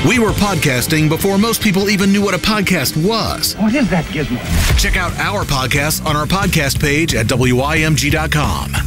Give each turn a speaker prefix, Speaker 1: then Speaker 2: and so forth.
Speaker 1: We were podcasting before most people even knew what a podcast was.
Speaker 2: What is that gizmo?
Speaker 1: Check out our podcast on our podcast page at WIMG.com.